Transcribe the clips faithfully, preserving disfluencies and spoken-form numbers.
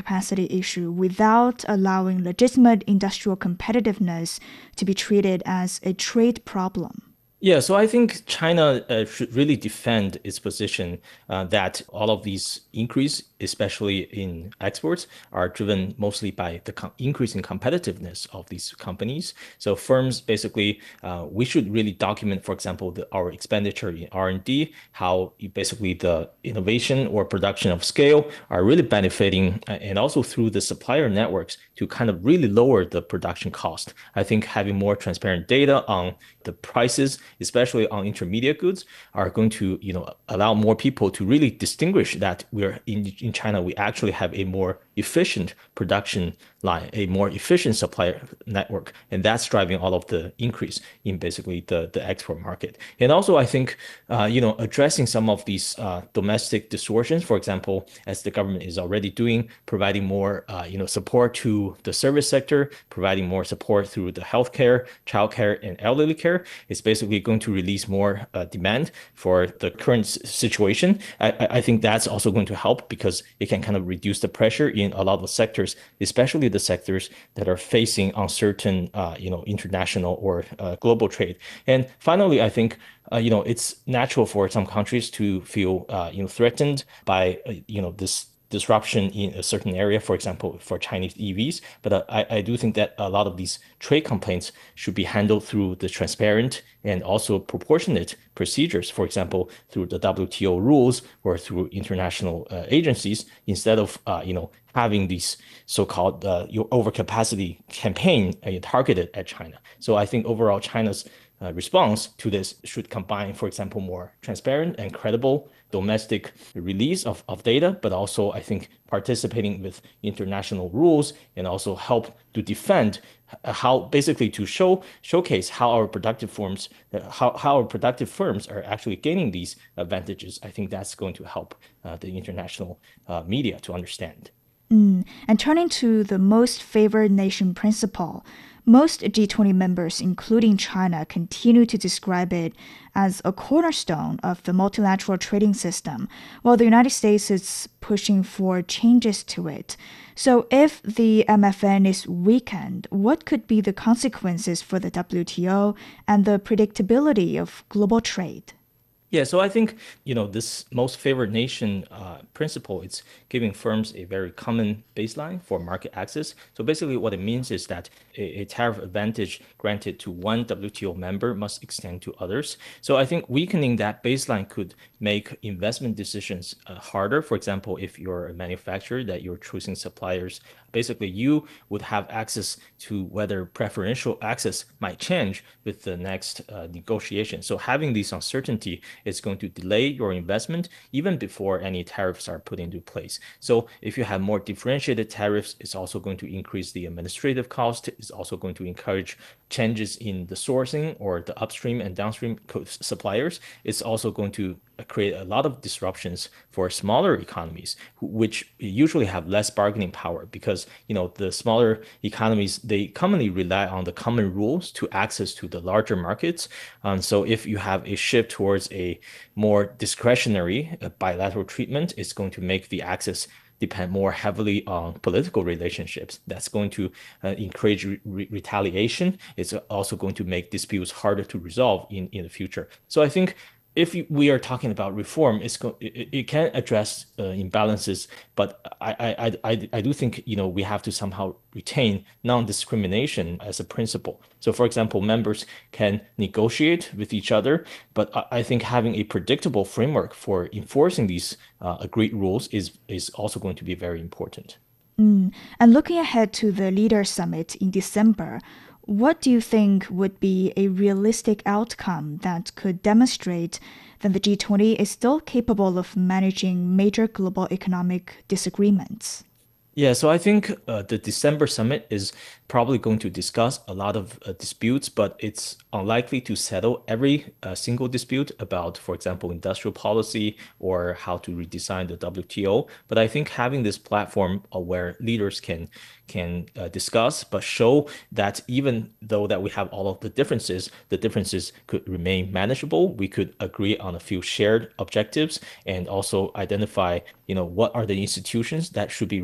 overcapacity issue without allowing legitimate industrial competitiveness to be treated as a trade problem? Yeah, so I think China uh, should really defend its position uh, that all of these increase, especially in exports, are driven mostly by the com increasing competitiveness of these companies. So firms basically, uh, we should really document, for example, the, our expenditure in R and D, how basically the innovation or production of scale are really benefiting, uh, and also through the supplier networks to kind of really lower the production cost. I think having more transparent data on the prices, especially on intermediate goods, are going to, you know, allow more people to really distinguish that we're in, in China, we actually have a more efficient production line, a more efficient supplier network. And that's driving all of the increase in basically the, the export market. And also, I think, uh, you know, addressing some of these uh, domestic distortions, for example, as the government is already doing, providing more, uh, you know, support to the service sector, providing more support through the healthcare, childcare, and elderly care, is basically going to release more uh, demand for the current situation. I, I think that's also going to help because it can kind of reduce the pressure in a lot of sectors, especially the sectors that are facing uncertain, uh, you know, international or uh, global trade. And finally, I think uh, you know, it's natural for some countries to feel, uh, you know, threatened by, uh, you know, this disruption in a certain area, for example, for Chinese E Vs. But uh, I, I do think that a lot of these trade complaints should be handled through the transparent and also proportionate procedures, for example, through the W T O rules or through international uh, agencies, instead of, uh, you know, having these so-called uh, your overcapacity campaign uh, targeted at China. So I think overall China's uh, response to this should combine, for example, more transparent and credible domestic release of, of data, but also I think participating with international rules and also help to defend how basically to show showcase how our productive firms how, how our productive firms are actually gaining these advantages. I think that's going to help uh, the international uh, media to understand. Mm. And turning to the most favored nation principle, most G twenty members, including China, continue to describe it as a cornerstone of the multilateral trading system, while the United States is pushing for changes to it. So if the M F N is weakened, what could be the consequences for the W T O and the predictability of global trade? Yeah, so I think, you know, this most favored nation uh, principle, it's giving firms a very common baseline for market access. So basically what it means is that a, a tariff advantage granted to one W T O member must extend to others. So I think weakening that baseline could make investment decisions uh, harder. For example, if you're a manufacturer that you're choosing suppliers, basically you would have access to whether preferential access might change with the next uh, negotiation. So having this uncertainty is going to delay your investment even before any tariffs are put into place. So if you have more differentiated tariffs, it's also going to increase the administrative cost. It's also going to encourage changes in the sourcing or the upstream and downstream suppliers. It's also going to create a lot of disruptions for smaller economies, which usually have less bargaining power because, you know, the smaller economies, they commonly rely on the common rules to access to the larger markets. Um, so if you have a shift towards a more discretionary uh, bilateral treatment, it's going to make the access depend more heavily on political relationships. That's going to uh, encourage re retaliation. It's also going to make disputes harder to resolve in, in the future. So I think if we are talking about reform, it's go it, it can address uh, imbalances, but I, I I I do think, you know, we have to somehow retain non-discrimination as a principle. So, for example, members can negotiate with each other, but I, I think having a predictable framework for enforcing these uh, agreed rules is is also going to be very important. Mm. And looking ahead to the Leaders Summit in December, what do you think would be a realistic outcome that could demonstrate that the G twenty is still capable of managing major global economic disagreements? Yeah, so I think uh, the December summit is probably going to discuss a lot of uh, disputes, but it's unlikely to settle every uh, single dispute about, for example, industrial policy or how to redesign the W T O. But I think having this platform uh, where leaders can can uh, discuss, but show that even though that we have all of the differences, the differences could remain manageable. We could agree on a few shared objectives and also identify, you know, what are the institutions that should be responsible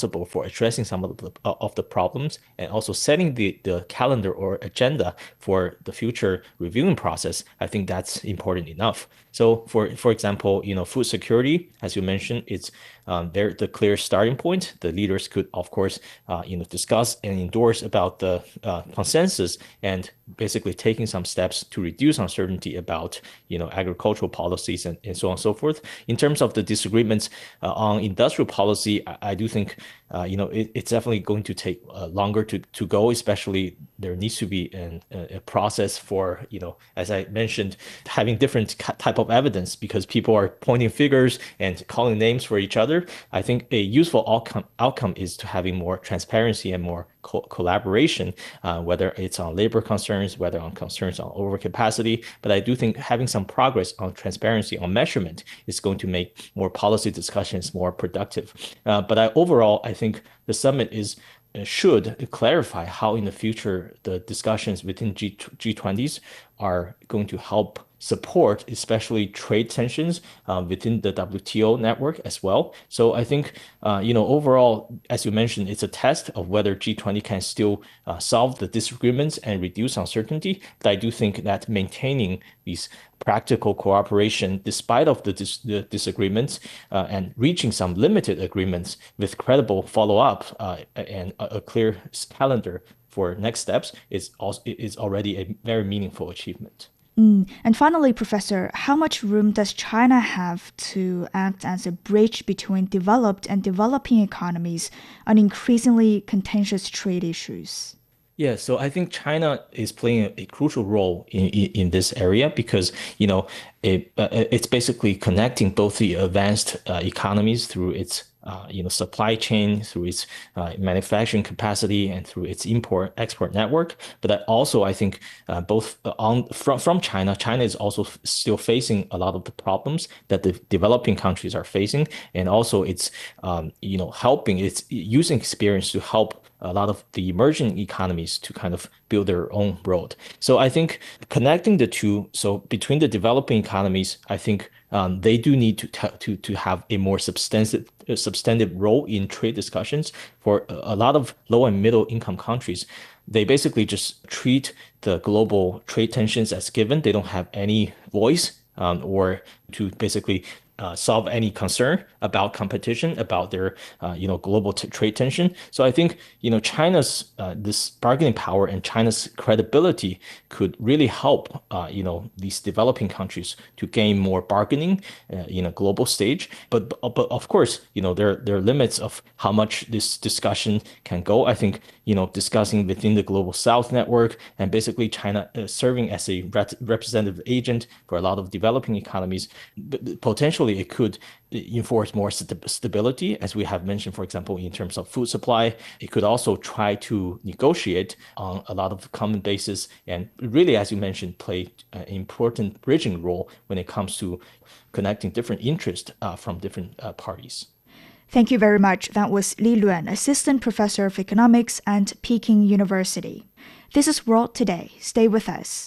responsible for addressing some of the, of the problems and also setting the, the calendar or agenda for the future reviewing process, I think that's important enough. So for, for example, you know, food security, as you mentioned, it's um, there the clear starting point. The leaders could, of course, uh, you know, discuss and endorse about the uh, consensus and basically taking some steps to reduce uncertainty about, you know, agricultural policies and, and so on and so forth. In terms of the disagreements uh, on industrial policy, I, I do think, uh, you know, it, it's definitely going to take uh, longer to, to go, especially there needs to be an, a, a process for, you know, as I mentioned, having different type of evidence because people are pointing figures and calling names for each other. I think a useful outcome, outcome is to having more transparency and more co collaboration, uh, whether it's on labor concerns, whether on concerns on overcapacity. But I do think having some progress on transparency, on measurement, is going to make more policy discussions more productive. Uh, but I, overall, I think the summit is should clarify how in the future the discussions within G G20s are going to help support, especially trade tensions uh, within the W T O network as well. So I think, uh, you know, overall, as you mentioned, it's a test of whether G twenty can still uh, solve the disagreements and reduce uncertainty. But I do think that maintaining these practical cooperation, despite of the, dis the disagreements, uh, and reaching some limited agreements with credible follow-up uh, and a, a clear calendar for next steps is also is already a very meaningful achievement. Mm. And finally, Professor, how much room does China have to act as a bridge between developed and developing economies on increasingly contentious trade issues? Yeah, so I think China is playing a, a crucial role in, in in this area because, you know, it uh, it's basically connecting both the advanced uh, economies through its uh, you know supply chain, through its uh, manufacturing capacity, and through its import export network. But that also, I think, uh, both on from from China, China is also still facing a lot of the problems that the developing countries are facing, and also it's um, you know helping it's using experience to help a lot of the emerging economies to kind of build their own road. So I think connecting the two, so between the developing economies, I think um, they do need to to to have a more substantive substantive role in trade discussions. For a lot of low and middle income countries, they basically just treat the global trade tensions as given. They don't have any voice um, or to basically Uh, solve any concern about competition, about their, uh, you know, global trade tension. So I think, you know, China's uh, this bargaining power and China's credibility could really help, uh, you know, these developing countries to gain more bargaining uh, in a global stage. But, but of course, you know, there, there are limits of how much this discussion can go. I think, you know, discussing within the Global South network and basically China uh, serving as a rep representative agent for a lot of developing economies, potentially it could enforce more st stability, as we have mentioned, for example, in terms of food supply. It could also try to negotiate on a lot of common basis and really, as you mentioned, play an important bridging role when it comes to connecting different interests uh, from different uh, parties. Thank you very much. That was Li Luan, Assistant Professor of Economics at Peking University. This is World Today. Stay with us.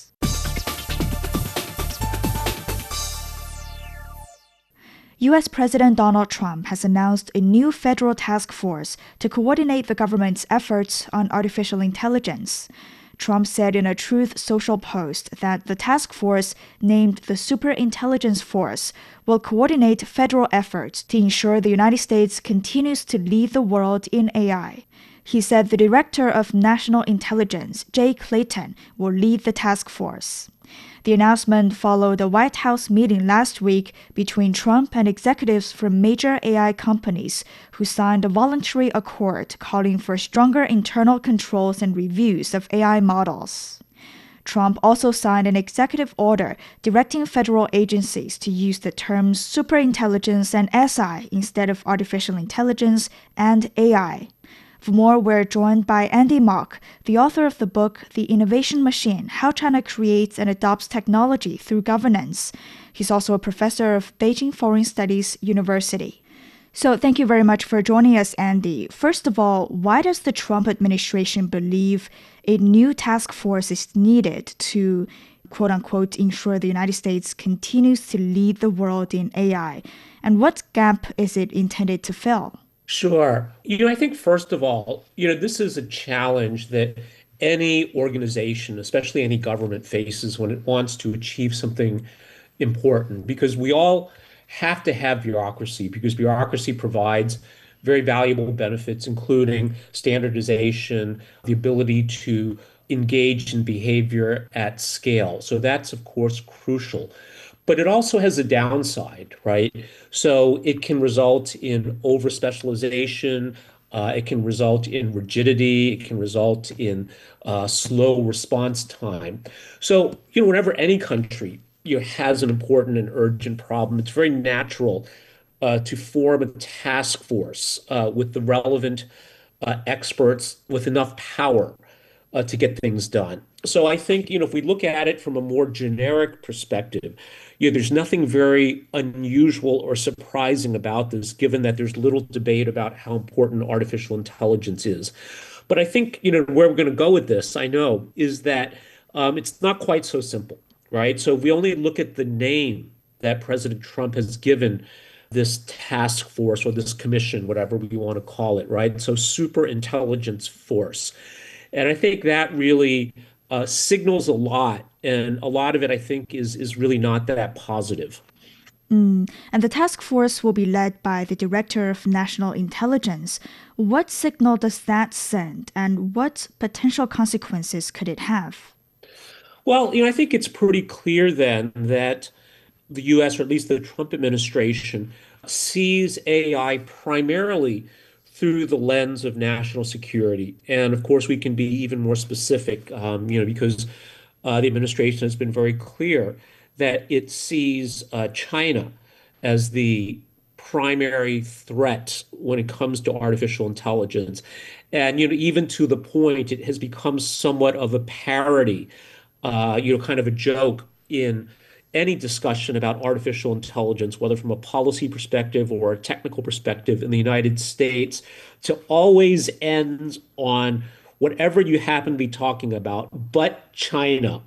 U S President Donald Trump has announced a new federal task force to coordinate the government's efforts on artificial intelligence. Trump said in a Truth Social post that the task force, named the Superintelligence Force, will coordinate federal efforts to ensure the United States continues to lead the world in A I. He said the Director of National Intelligence, Jay Clayton, will lead the task force. The announcement followed a White House meeting last week between Trump and executives from major A I companies who signed a voluntary accord calling for stronger internal controls and reviews of A I models. Trump also signed an executive order directing federal agencies to use the terms superintelligence and S I instead of artificial intelligence and A I. For more, we're joined by Andy Mok, the author of the book, The Innovation Machine, How China Creates and Adopts Technology Through Governance. He's also a professor of Beijing Foreign Studies University. So thank you very much for joining us, Andy. First of all, why does the Trump administration believe a new task force is needed to, quote unquote, ensure the United States continues to lead the world in A I? And what gap is it intended to fill? Sure. You know, I think first of all, you know, this is a challenge that any organization, especially any government, faces when it wants to achieve something important, because we all have to have bureaucracy, because bureaucracy provides very valuable benefits, including standardization, the ability to engage in behavior at scale. So that's, of course, crucial. But it also has a downside, right? So it can result in over specialization. Uh, it can result in rigidity. It can result in uh, slow response time. So, you know, whenever any country, you know, has an important and urgent problem, it's very natural uh, to form a task force uh, with the relevant uh, experts with enough power uh, to get things done. So I think, you know, if we look at it from a more generic perspective, you know, there's nothing very unusual or surprising about this, given that there's little debate about how important artificial intelligence is. But I think, you know, where we're going to go with this, I know, is that um, it's not quite so simple, right? So if we only look at the name that President Trump has given this task force or this commission, whatever we want to call it, right? So super intelligence force. And I think that really uh, signals a lot. And a lot of it, I think, is is really not that positive. Mm. And the task force will be led by the Director of National Intelligence. What signal does that send, and what potential consequences could it have? Well, you know, I think it's pretty clear then that the U S, or at least the Trump administration, sees A I primarily through the lens of national security. And of course, we can be even more specific, um, you know, because uh, the administration has been very clear that it sees uh, China as the primary threat when it comes to artificial intelligence. And, you know, even to the point it has become somewhat of a parody, uh, you know, kind of a joke in any discussion about artificial intelligence, whether from a policy perspective or a technical perspective in the United States, to always end on whatever you happen to be talking about, but China.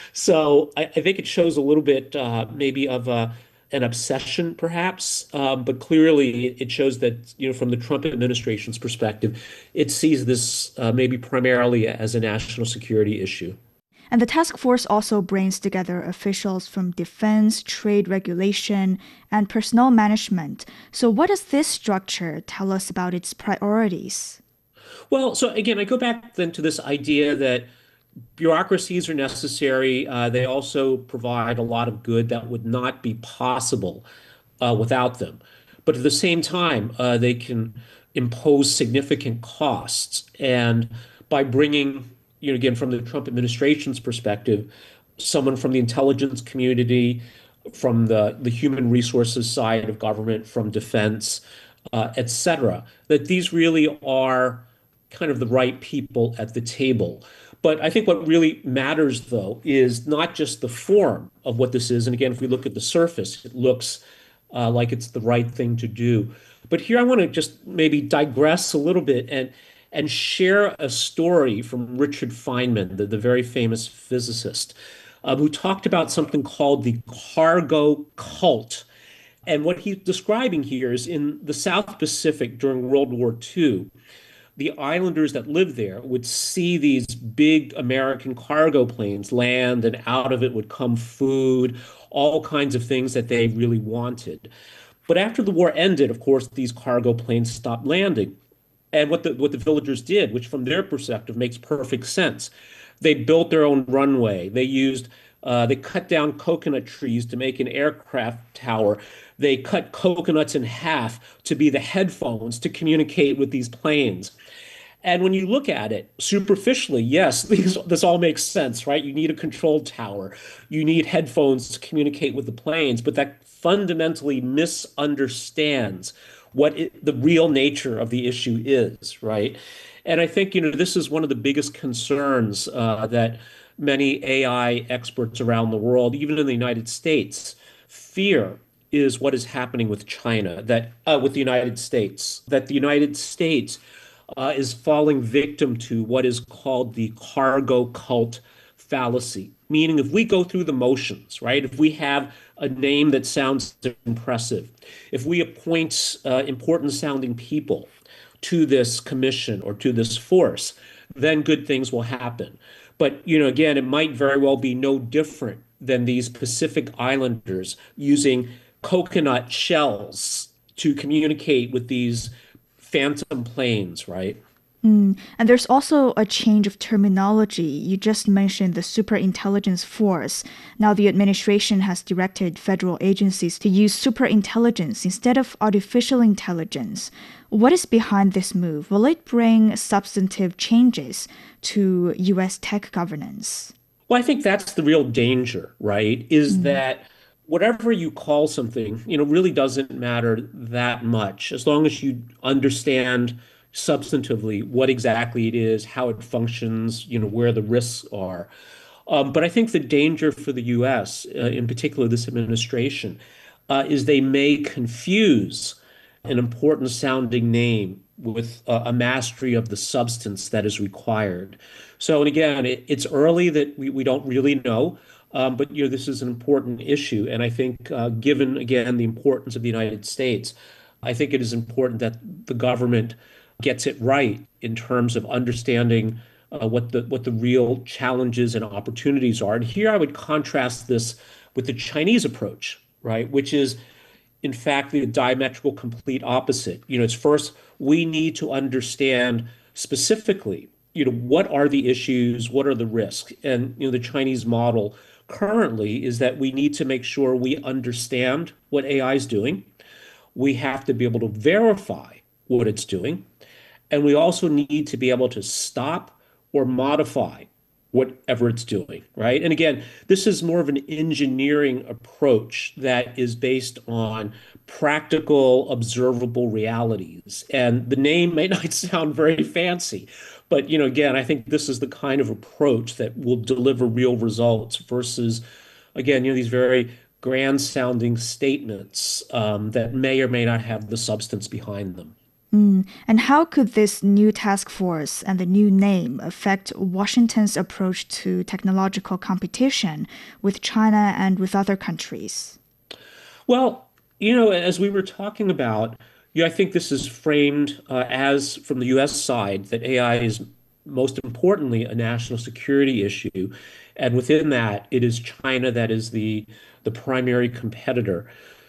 So I, I think it shows a little bit uh, maybe of a, an obsession, perhaps, um, but clearly it shows that, you know, from the Trump administration's perspective, it sees this uh, maybe primarily as a national security issue. And the task force also brings together officials from defense, trade regulation, and personnel management. So, what does this structure tell us about its priorities? Well, so again, I go back then to this idea that bureaucracies are necessary. Uh, they also provide a lot of good that would not be possible uh, without them. But at the same time, uh, they can impose significant costs. And by bringing, you know, again, from the Trump administration's perspective, someone from the intelligence community, from the, the human resources side of government, from defense, uh, et cetera, that these really are kind of the right people at the table. But I think what really matters, though, is not just the form of what this is. And again, if we look at the surface, it looks uh, like it's the right thing to do. But here I want to just maybe digress a little bit and and share a story from Richard Feynman, the, the very famous physicist, uh, who talked about something called the cargo cult. And what he's describing here is in the South Pacific during World War Two, the islanders that lived there would see these big American cargo planes land, and out of it would come food, all kinds of things that they really wanted. But after the war ended, of course, these cargo planes stopped landing. And what the what the villagers did, which from their perspective makes perfect sense, they built their own runway. They used uh, they cut down coconut trees to make an aircraft tower. They cut coconuts in half to be the headphones to communicate with these planes. And when you look at it superficially, yes, these, this all makes sense, right? You need a control tower, you need headphones to communicate with the planes, but that fundamentally misunderstands what it, the real nature of the issue is, right? And I think, you know, this is one of the biggest concerns uh, that many A I experts around the world, even in the United States, fear is what is happening with China, that uh, with the United States, that the United States uh, is falling victim to what is called the cargo cult fallacy. Meaning, if we go through the motions, right? If we have a name that sounds impressive, if we appoint uh, important sounding people to this commission or to this force, then good things will happen. But, you know, again, it might very well be no different than these Pacific Islanders using coconut shells to communicate with these phantom planes, right? Mm. And there's also a change of terminology. You just mentioned the superintelligence force. Now the administration has directed federal agencies to use superintelligence instead of artificial intelligence. What is behind this move? Will it bring substantive changes to U S tech governance? Well, I think that's the real danger, right? Is mm. that whatever you call something, you know, really doesn't matter that much as long as you understand substantively what exactly it is, how it functions, you know, where the risks are. Um, but I think the danger for the U S, uh, in particular this administration, uh, is they may confuse an important sounding name with uh, a mastery of the substance that is required. So, and again, it, it's early that we, we don't really know, um, but you know, this is an important issue. And I think uh, given, again, the importance of the United States, I think it is important that the government gets it right in terms of understanding uh, what the what the real challenges and opportunities are. And here I would contrast this with the Chinese approach, right, which is in fact the diametrical complete opposite. You know, it's first we need to understand specifically, you know, what are the issues, what are the risks, and you know the Chinese model currently is that we need to make sure we understand what A I is doing. We have to be able to verify what it's doing. And we also need to be able to stop or modify whatever it's doing, right? And again, this is more of an engineering approach that is based on practical, observable realities. And the name may not sound very fancy, but you know, again, I think this is the kind of approach that will deliver real results versus, again, you know, these very grand-sounding statements um, that may or may not have the substance behind them. Mm. And how could this new task force and the new name affect Washington's approach to technological competition with China and with other countries? Well, you know, as we were talking about, you know, I think this is framed uh, as, from the U S side, that A I is most importantly a national security issue. And within that, it is China that is the, the primary competitor.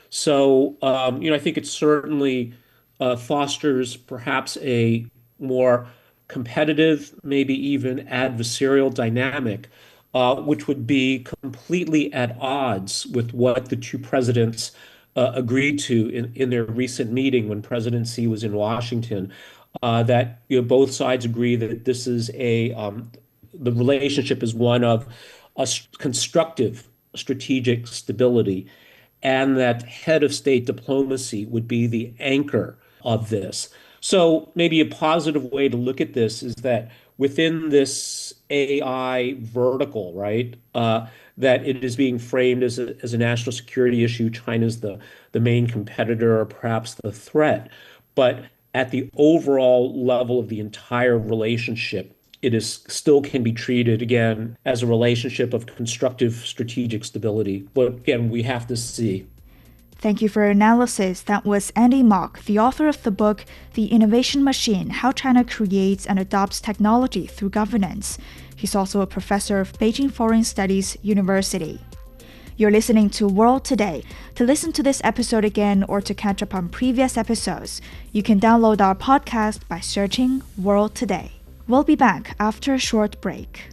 So, um, you know, I think it's certainly Uh, fosters perhaps a more competitive, maybe even adversarial dynamic, uh, which would be completely at odds with what the two presidents uh, agreed to in, in their recent meeting when President Xi was in Washington. Uh, that you know, both sides agree that this is a um, the relationship is one of a constructive strategic stability, and that head of state diplomacy would be the anchor of this. So maybe a positive way to look at this is that within this A I vertical, right, uh, that it is being framed as a, as a national security issue. China's the, the main competitor or perhaps the threat. But at the overall level of the entire relationship, it is still can be treated, again, as a relationship of constructive strategic stability. But again, we have to see. Thank you for your analysis. That was Andy Mok, the author of the book, The Innovation Machine, How China Creates and Adopts Technology Through Governance. He's also a professor of Beijing Foreign Studies University. You're listening to World Today. To listen to this episode again or to catch up on previous episodes, you can download our podcast by searching World Today. We'll be back after a short break.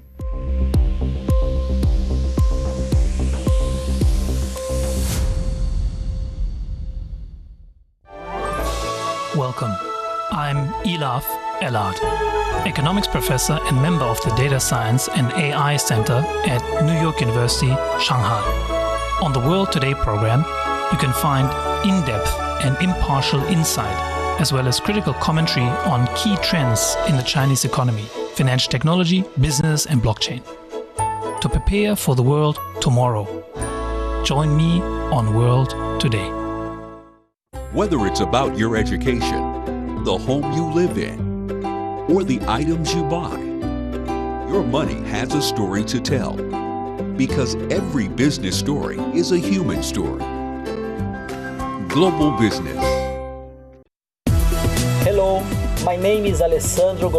Welcome. I'm Elaf Elad, economics professor and member of the Data Science and A I Center at New York University, Shanghai. On the World Today program, you can find in-depth and impartial insight, as well as critical commentary on key trends in the Chinese economy, financial technology, business, and blockchain. To prepare for the world tomorrow, join me on World Today. Whether it's about your education, the home you live in, or the items you buy, your money has a story to tell. because every business story is a human story. Global Business. Hello, my name is Alessandro